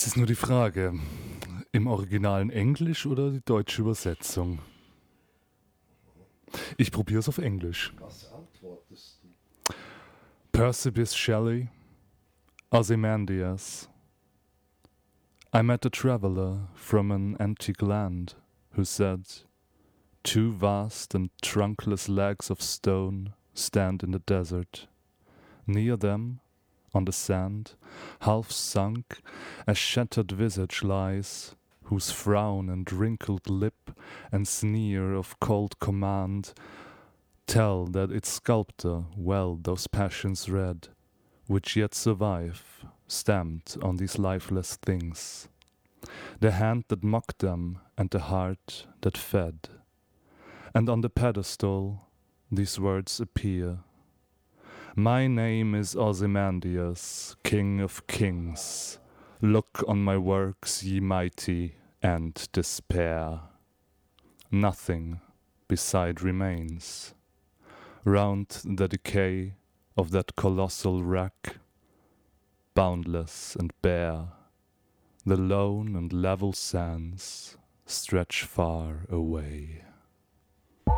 Jetzt ist nur die Frage, im originalen Englisch oder die deutsche Übersetzung? Ich probiere es auf Englisch. Was antwortest du? Percy Bysshe Shelley, Ozymandias. I met a traveler from an antique land who said, "Two vast and trunkless legs of stone stand in the desert. Near them, on the sand, half sunk, a shattered visage lies, whose frown and wrinkled lip and sneer of cold command tell that its sculptor well those passions read, which yet survive, stamped on these lifeless things. The hand that mocked them and the heart that fed. And on the pedestal these words appear. My name is Ozymandias, King of Kings. Look on my works, ye mighty, and despair. Nothing beside remains. Round the decay of that colossal wreck, boundless and bare, the lone and level sands stretch far away.